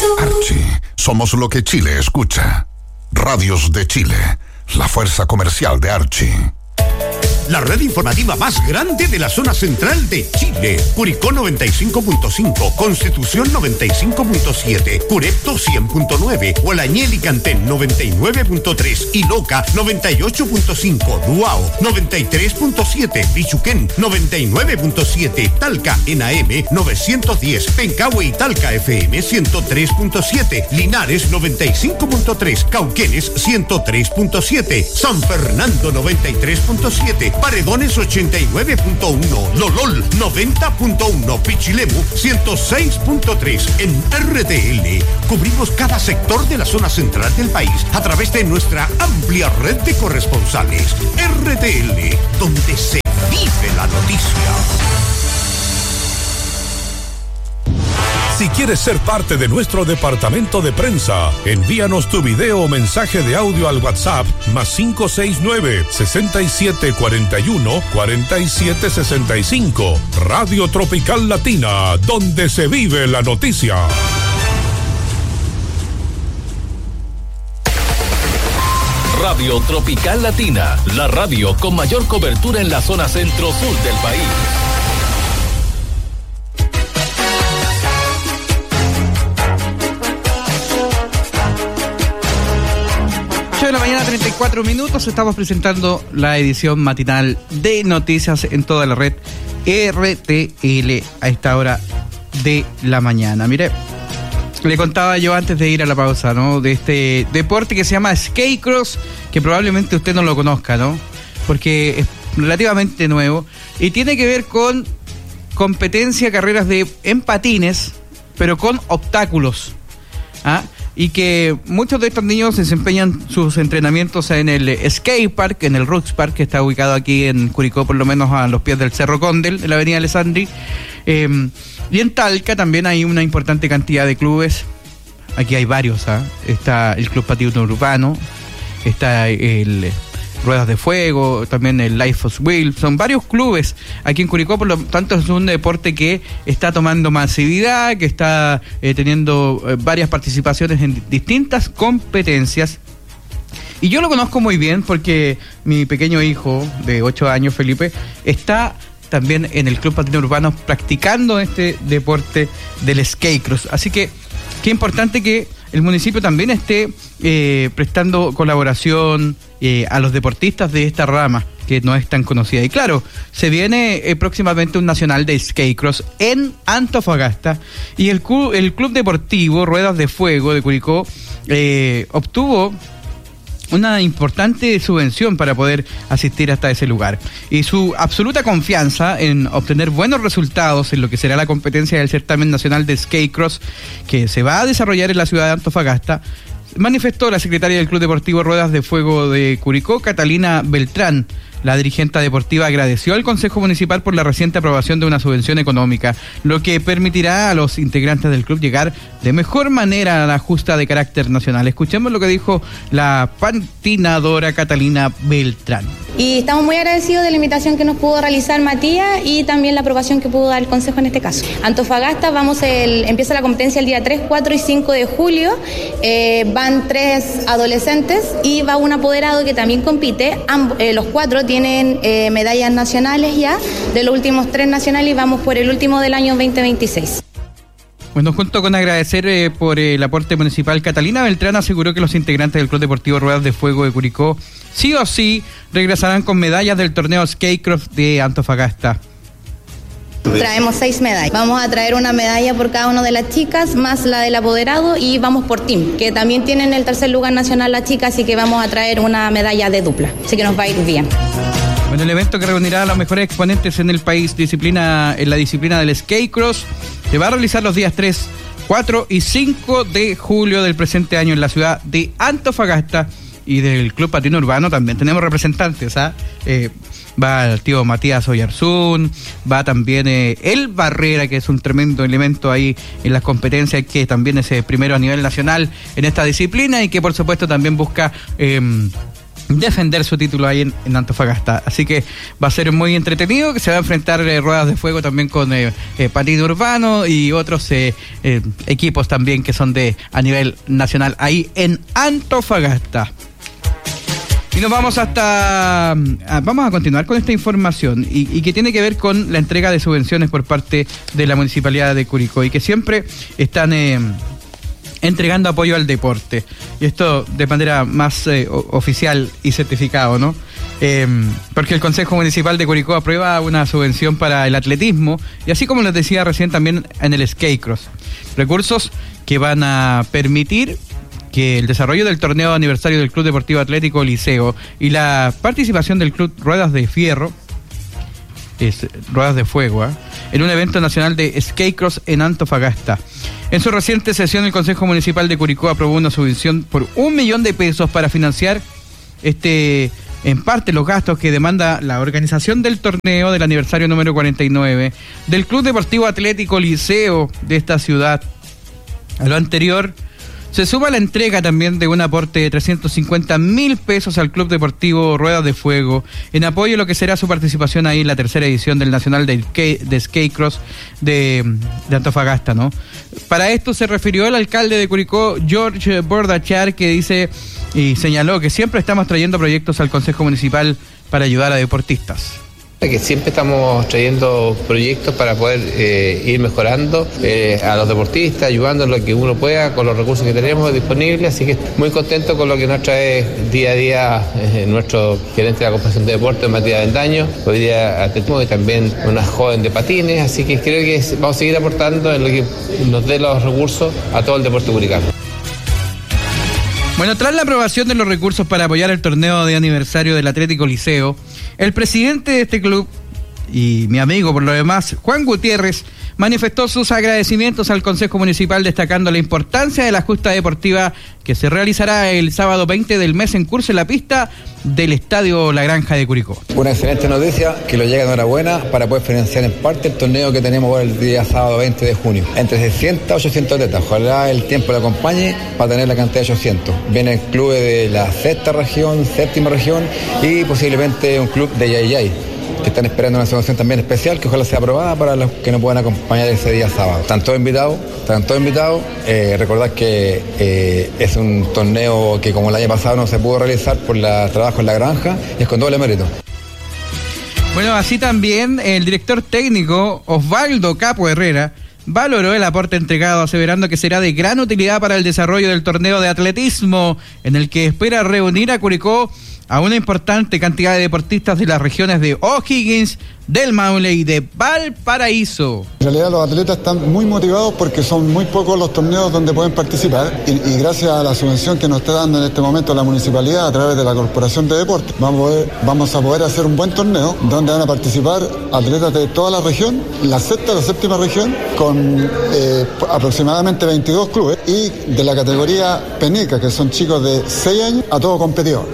Archie, somos lo que Chile escucha. Radios de Chile, la fuerza comercial de Archie. La red informativa más grande de la zona central de Chile. Curicó 95.5, Constitución 95.7, Curepto 100.9, Hualañel y Cantén 99.3 y Loca 98.5, Duao 93.7, Pichuquén 99.7, Talca en AM 910, Pencahue y Talca FM 103.7, Linares 95.3, Cauquenes 103.7, San Fernando 93.7, Paredones 89.1, Lolol 90.1, Pichilemu 106.3. En RTL cubrimos cada sector de la zona central del país a través de nuestra amplia red de corresponsales. RTL, donde se vive la noticia. Si quieres ser parte de nuestro departamento de prensa, envíanos tu video o mensaje de audio al WhatsApp +569 6741 4765. Radio Tropical Latina, donde se vive la noticia. Radio Tropical Latina, la radio con mayor cobertura en la zona centro-sur del país. 8 de la mañana, 34 minutos. Estamos presentando la edición matinal de noticias en toda la red RTL a esta hora de la mañana. Mire, le contaba yo antes de ir a la pausa, ¿no?, de este deporte que se llama Skate-Cross, que probablemente usted no lo conozca, ¿no?, porque es relativamente nuevo y tiene que ver con competencia, carreras en patines, pero con obstáculos, y que muchos de estos niños desempeñan sus entrenamientos en el Skate Park, en el Rooks Park, que está ubicado aquí en Curicó, por lo menos a los pies del Cerro Condel, en la avenida Alessandri. Y en Talca también hay una importante cantidad de clubes. Aquí hay varios, está el Club Patino Urbano, está el Ruedas de Fuego, también el Life of Wheels. Son varios clubes aquí en Curicó, por lo tanto es un deporte que está tomando masividad, que está teniendo varias participaciones en distintas competencias. Y yo lo conozco muy bien porque mi pequeño hijo de 8 años, Felipe, está también en el Club Patino Urbano practicando este deporte del Skate-Cross. Así que qué importante que el municipio también esté prestando colaboración a los deportistas de esta rama que no es tan conocida. Y claro, se viene próximamente un nacional de Skate-Cross en Antofagasta, y el Club Deportivo Ruedas de Fuego de Curicó obtuvo una importante subvención para poder asistir hasta ese lugar. Y su absoluta confianza en obtener buenos resultados en lo que será la competencia del certamen nacional de Skate-Cross que se va a desarrollar en la ciudad de Antofagasta, manifestó la secretaria del Club Deportivo Ruedas de Fuego de Curicó, Catalina Beltrán. La dirigente deportiva agradeció al Consejo Municipal por la reciente aprobación de una subvención económica, lo que permitirá a los integrantes del club llegar de mejor manera a la justa de carácter nacional. Escuchemos lo que dijo la patinadora Catalina Beltrán. Y estamos muy agradecidos de la invitación que nos pudo realizar Matías y también la aprobación que pudo dar el Consejo en este caso. Antofagasta, empieza la competencia el día 3, 4 y 5 de julio. Van 3 adolescentes y va un apoderado que también compite. Los 4 tienen medallas nacionales ya, de los últimos 3 nacionales, y vamos por el último del año 2026. Bueno, junto con agradecer por el aporte municipal, Catalina Beltrán aseguró que los integrantes del Club Deportivo Ruedas de Fuego de Curicó sí o sí regresarán con medallas del torneo Skate-Cross de Antofagasta. Traemos 6 medallas. Vamos a traer una medalla por cada una de las chicas, más la del apoderado, y vamos por team, que también tienen el tercer lugar nacional las chicas, así que vamos a traer una medalla de dupla. Así que nos va a ir bien. Bueno, el evento que reunirá a los mejores exponentes en el país en la disciplina del Skate-Cross se va a realizar los días 3, 4 y 5 de julio del presente año en la ciudad de Antofagasta. Y del Club Patino Urbano también tenemos representantes, va el tío Matías Oyarzún, va también el Barrera, que es un tremendo elemento ahí en las competencias, que también es primero a nivel nacional en esta disciplina y que por supuesto también busca defender su título ahí en Antofagasta. Así que va a ser muy entretenido, que se va a enfrentar Ruedas de Fuego también con Patino Urbano y otros equipos también que son a nivel nacional ahí en Antofagasta. Y nos vamos vamos a continuar con esta información y que tiene que ver con la entrega de subvenciones por parte de la Municipalidad de Curicó y que siempre están entregando apoyo al deporte. Y esto de manera más oficial y certificado, ¿no? Porque el Consejo Municipal de Curicó aprueba una subvención para el atletismo y así como les decía recién también en el Skate-Cross. Recursos que van a permitir que el desarrollo del torneo aniversario del Club Deportivo Atlético Liceo y la participación del Club Ruedas de Fuego, en un evento nacional de Skate-Cross en Antofagasta. En su reciente sesión, el Consejo Municipal de Curicó aprobó una subvención por 1 millón de pesos para financiar en parte los gastos que demanda la organización del torneo del aniversario número 49 del Club Deportivo Atlético Liceo de esta ciudad. A lo anterior se suma la entrega también de un aporte de 350.000 pesos al Club Deportivo Ruedas de Fuego en apoyo a lo que será su participación ahí en la tercera edición del Nacional de Skate-Cross de Antofagasta, ¿no? Para esto se refirió el alcalde de Curicó, George Bordachar, que dice y señaló que siempre estamos trayendo proyectos al Consejo Municipal para ayudar a deportistas. Que siempre estamos trayendo proyectos para poder ir mejorando a los deportistas, ayudando en lo que uno pueda con los recursos que tenemos disponibles, así que muy contento con lo que nos trae día a día nuestro gerente de la Corporación de Deportes, Matías Bendaño, hoy día atletismo y también una joven de patines, así que creo que vamos a seguir aportando en lo que nos dé los recursos a todo el deporte curicano. Bueno, tras la aprobación de los recursos para apoyar el torneo de aniversario del Atlético Liceo, el presidente de este club y mi amigo por lo demás, Juan Gutiérrez, manifestó sus agradecimientos al Consejo Municipal destacando la importancia de la justa deportiva que se realizará el sábado 20 del mes en curso en la pista del Estadio La Granja de Curicó. Una excelente noticia que lo llega enhorabuena para poder financiar en parte el torneo que tenemos por el día sábado 20 de junio. Entre 600 a 800 atletas. Ojalá el tiempo le acompañe para tener la cantidad de 800. Vienen clubes de la sexta región, séptima región y posiblemente un club de Yayay, que están esperando una subvención también especial que ojalá sea aprobada para los que nos puedan acompañar ese día sábado. Están todos invitados. Recordad que es un torneo que como el año pasado no se pudo realizar por el trabajo en la granja y es con doble mérito. Bueno, así también el director técnico Osvaldo Capo Herrera valoró el aporte entregado, aseverando que será de gran utilidad para el desarrollo del torneo de atletismo, en el que espera reunir a Curicó a una importante cantidad de deportistas de las regiones de O'Higgins, del Maule y de Valparaíso. En realidad los atletas están muy motivados porque son muy pocos los torneos donde pueden participar y gracias a la subvención que nos está dando en este momento la municipalidad a través de la Corporación de Deportes vamos a poder hacer un buen torneo donde van a participar atletas de toda la región, la sexta y la séptima región, con aproximadamente 22 clubes y de la categoría Peneca, que son chicos de 6 años a todo competidor.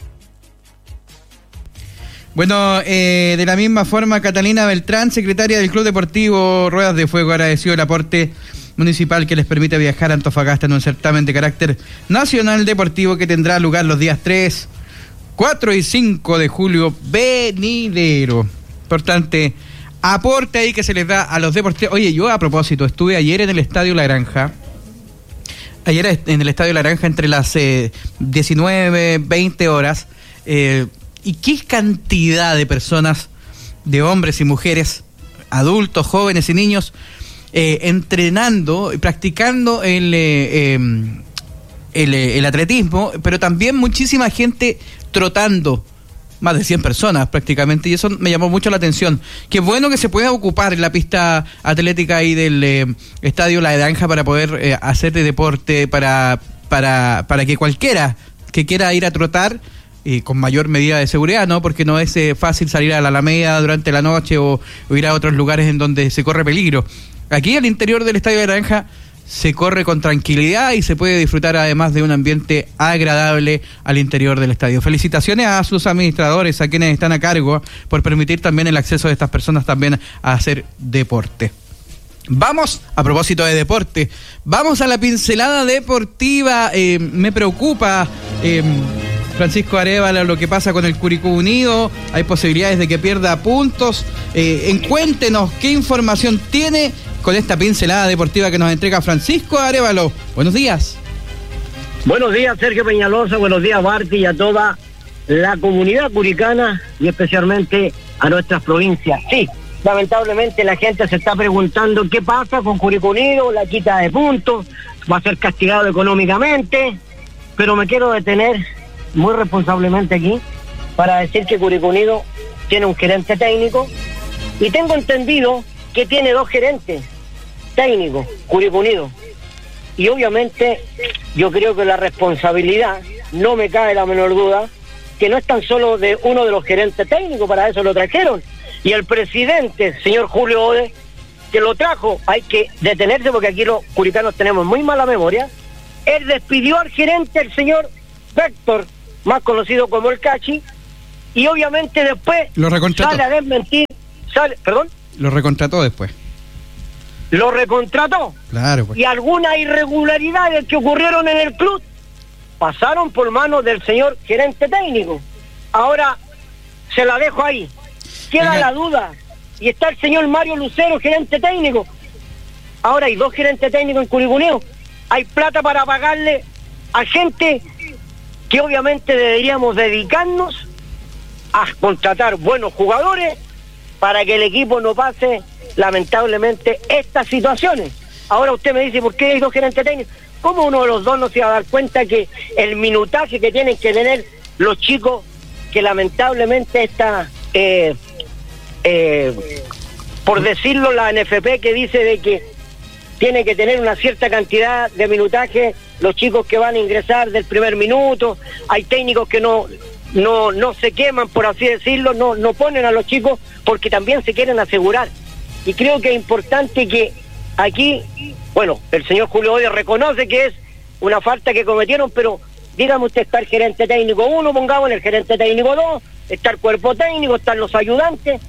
Bueno, de la misma forma, Catalina Beltrán, secretaria del Club Deportivo Ruedas de Fuego, agradeció el aporte municipal que les permite viajar a Antofagasta en un certamen de carácter nacional deportivo que tendrá lugar los días 3, 4 y 5 de julio venidero. Importante aporte ahí que se les da a los deportistas. Oye, yo a propósito, estuve ayer en el Estadio La Granja. Ayer en el Estadio La Granja entre las 19, 20 horas. Y qué cantidad de personas, de hombres y mujeres, adultos, jóvenes y niños, entrenando y practicando el atletismo, pero también muchísima gente trotando, más de 100 personas prácticamente, y eso me llamó mucho la atención. Qué bueno que se pueda ocupar la pista atlética ahí del Estadio La Granja para poder hacer deporte, para que cualquiera que quiera ir a trotar, con mayor medida de seguridad, ¿no? Porque no es fácil salir a la Alameda durante la noche o ir a otros lugares en donde se corre peligro. Aquí al interior del Estadio de la Granja se corre con tranquilidad y se puede disfrutar además de un ambiente agradable al interior del estadio. Felicitaciones a sus administradores, a quienes están a cargo, por permitir también el acceso de estas personas también a hacer deporte. Vamos, a propósito de deporte, vamos a la pincelada deportiva. Me preocupa Francisco Arévalo, lo que pasa con el Curicó Unido, hay posibilidades de que pierda puntos. Cuéntenos qué información tiene con esta pincelada deportiva que nos entrega Francisco Arévalo. Buenos días. Buenos días, Sergio Peñalosa, buenos días, Barty, y a toda la comunidad curicana y especialmente a nuestras provincias. Sí, lamentablemente la gente se está preguntando qué pasa con Curicó Unido, la quita de puntos, va a ser castigado económicamente, pero me quiero detener muy responsablemente aquí para decir que Curicó Unido tiene un gerente técnico y tengo entendido que tiene 2 gerentes técnicos, Curicó Unido. Y obviamente yo creo que la responsabilidad, no me cabe la menor duda, que no es tan solo de uno de los gerentes técnicos, para eso lo trajeron. Y el presidente, señor Julio Ode, que lo trajo, hay que detenerse porque aquí los curicanos tenemos muy mala memoria. Él despidió al gerente, el señor Víctor, más conocido como el Cachi, y obviamente después sale a desmentir, Lo recontrató después. Lo recontrató. Claro, pues. Y algunas irregularidades que ocurrieron en el club pasaron por manos del señor gerente técnico. Ahora se la dejo ahí. Queda la duda. Y está el señor Mario Lucero, gerente técnico. Ahora hay 2 gerentes técnicos en Curicó Unido. Hay plata para pagarle a gente que obviamente deberíamos dedicarnos a contratar buenos jugadores para que el equipo no pase lamentablemente estas situaciones. Ahora usted me dice, ¿por qué hay 2 gerentes técnicos? ¿Cómo uno de los 2 no se va a dar cuenta que el minutaje que tienen que tener los chicos, que lamentablemente está, por decirlo, la NFP que dice de que tiene que tener una cierta cantidad de minutaje los chicos que van a ingresar del primer minuto? Hay técnicos que no se queman, por así decirlo, no ponen a los chicos porque también se quieren asegurar. Y creo que es importante que aquí, bueno, el señor Julio Ode reconoce que es una falta que cometieron, pero dígame usted, está el gerente técnico 1, pongamos en el gerente técnico 2, está el cuerpo técnico, están los ayudantes,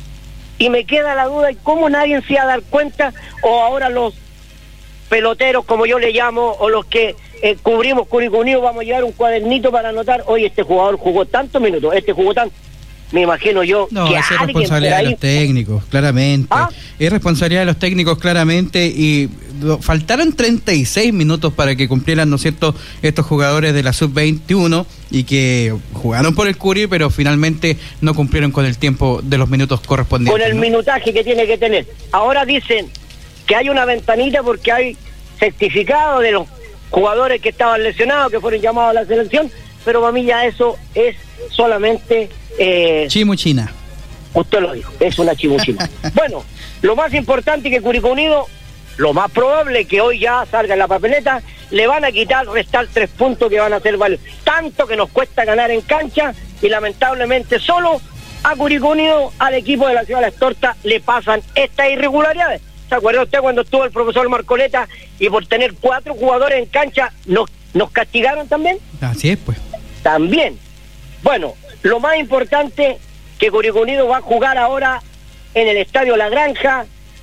y me queda la duda, ¿y cómo nadie se va a dar cuenta? O ahora los peloteros, como yo le llamo, o los que cubrimos Curicó Unido, vamos a llevar un cuadernito para anotar, oye, este jugador jugó tantos minutos, este jugó tanto. Me imagino yo no, que es responsabilidad de los técnicos, claramente. Es responsabilidad de los técnicos, claramente, y faltaron 36 minutos para que cumplieran, ¿no es cierto?, estos jugadores de la Sub-21 y que jugaron por el Curi, pero finalmente no cumplieron con el tiempo de los minutos correspondientes. Con el minutaje que tiene que tener. Ahora dicen que hay una ventanita porque hay certificado de los jugadores que estaban lesionados, que fueron llamados a la selección, pero para mí ya eso es solamente... chimuchina. Usted lo dijo, es una chimuchina. Bueno, lo más importante que Curicó Unido, lo más probable que hoy ya salga en la papeleta, le van a restar 3 puntos que van a ser valiosos. Tanto que nos cuesta ganar en cancha y lamentablemente solo a Curicó Unido, al equipo de la ciudad de Las Tortas, le pasan estas irregularidades. ¿Se acuerda usted cuando estuvo el profesor Marcoleta y por tener 4 jugadores en cancha nos castigaron también? Así es, pues. También. Bueno, lo más importante que Curicó Unido va a jugar ahora en el Estadio La Granja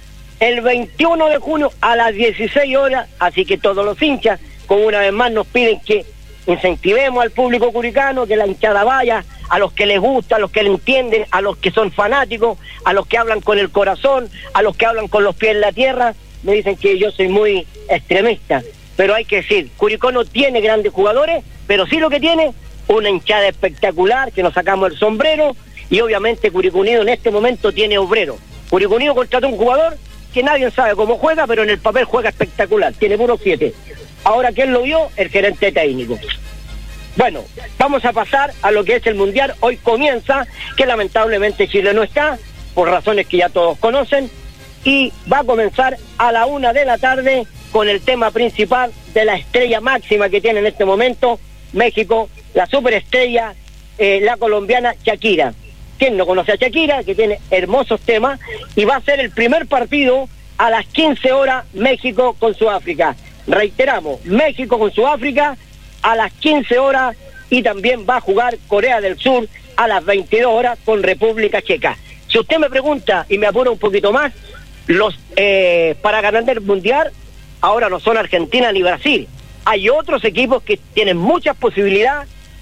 el 21 de junio a las 16 horas, así que todos los hinchas, como una vez más nos piden que incentivemos al público curicano, que la hinchada vaya, a los que les gusta, a los que le entienden, a los que son fanáticos, a los que hablan con el corazón, a los que hablan con los pies en la tierra. Me dicen que yo soy muy extremista, pero hay que decir, Curicó no tiene grandes jugadores, pero sí lo que tiene, una hinchada espectacular, que nos sacamos el sombrero, y obviamente Curicó Unido en este momento tiene obrero. Curicó Unido contrató un jugador que nadie sabe cómo juega, pero en el papel juega espectacular, tiene puro 7. Ahora, ¿quién lo vio? El gerente técnico. Bueno, vamos a pasar a lo que es el Mundial. Hoy comienza, que lamentablemente Chile no está, por razones que ya todos conocen, y va a comenzar a la 1 de la tarde con el tema principal de la estrella máxima que tiene en este momento México, la superestrella, la colombiana Shakira. ¿Quién no conoce a Shakira? Que tiene hermosos temas, y va a ser el primer partido a las 15 horas México con Sudáfrica. Reiteramos, México con Sudáfrica a las 15 horas, y también va a jugar Corea del Sur a las 22 horas con República Checa. Si usted me pregunta, y me apura un poquito más, los para ganar el Mundial ahora no son Argentina ni Brasil. Hay otros equipos que tienen muchas posibilidades,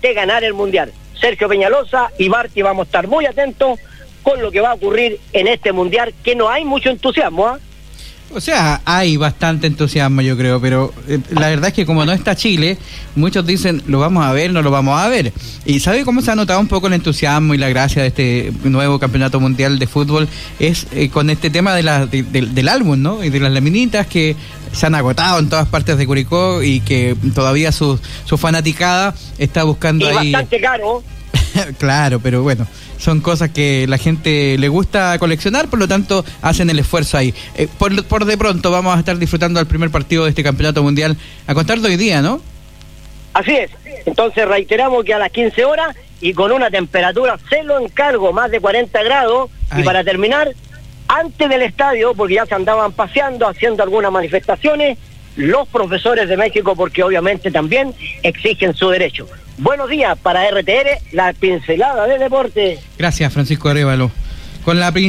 de ganar el Mundial. Sergio Peñalosa y Marti vamos a estar muy atentos con lo que va a ocurrir en este Mundial, que no hay mucho entusiasmo, ¿ah? O sea, hay bastante entusiasmo, yo creo, pero la verdad es que como no está Chile, muchos dicen, lo vamos a ver, no lo vamos a ver. ¿Y sabe cómo se ha notado un poco el entusiasmo y la gracia de este nuevo campeonato mundial de fútbol? Es con este tema del álbum, ¿no? Y de las laminitas que se han agotado en todas partes de Curicó y que todavía su fanaticada está buscando y ahí... bastante caro. Claro, pero bueno, son cosas que la gente le gusta coleccionar, por lo tanto hacen el esfuerzo ahí. Por de pronto vamos a estar disfrutando del primer partido de este campeonato mundial a contar de hoy día, ¿no? Así es. Entonces reiteramos que a las 15 horas y con una temperatura, se lo encargo, más de 40 grados. Ay. Y para terminar, antes del estadio, porque ya se andaban paseando, haciendo algunas manifestaciones, los profesores de México, porque obviamente también exigen su derecho. Buenos días para RTR, la pincelada de deporte. Gracias, Francisco Arévalo. Con la